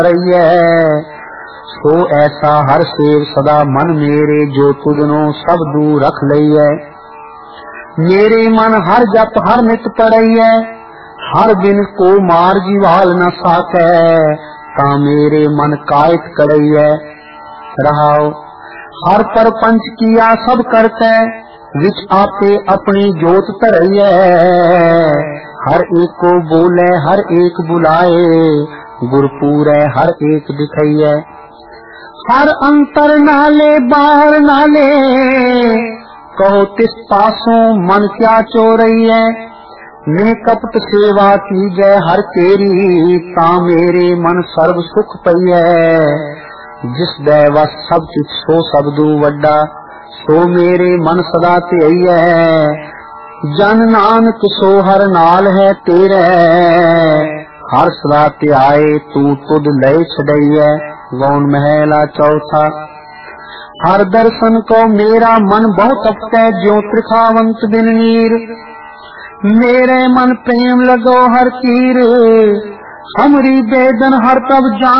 रही है। सो ऐसा हर सेव सदा मन मेरे, जो तुझनो सब दूर रख लई है। मेरे मन हर जप हर नित पढ़ई है, हर बिन को मार जीवाल न साकै, ता मेरे मन कायत कड़ई है। रहाओ हर परपंच किया सब करते, विच आपे अपनी जोत धरई है। हर एक को बोले हर एक बुलाए, गुरपुर है हर एक दिखाई है। हर अंतर नाले बाहर नाले, कहो तिस पासों मन क्या चोरई है। मैं कपट सेवा की जय हर तेरी, ता मेरे मन सर्व सुख पई है। जिस दैवस सब कुछ सो सबदू वड्डा, सो मेरे मन सदा ध्यई है। जन नानक सो हर नाल है तेरे, हर सदा ध्याए तू तुद लय छड़ई है। गौन महला चौथा। हर दर्शन को मेरा मन बहुत अपते, ज्यों त्रिखावंत बिन नीर। मेरे मन प्रेम लगो हर तीर, हमरी बेदन हर तब जान